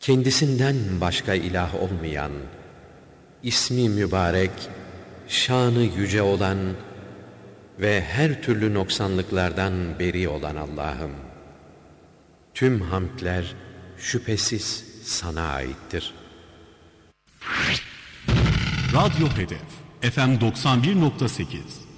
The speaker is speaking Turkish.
kendisinden başka ilah olmayan, ismi mübarek, şanı yüce olan ve her türlü noksanlıklardan beri olan Allah'ım, tüm hamdler şüphesiz sana aittir. Radyo Hedef FM 91.8